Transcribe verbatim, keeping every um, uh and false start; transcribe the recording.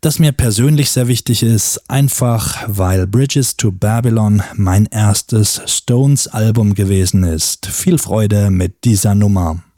das mir persönlich sehr wichtig ist, einfach weil Bridges to Babylon mein erstes Stones-Album gewesen ist. Viel Freude mit dieser Nummer.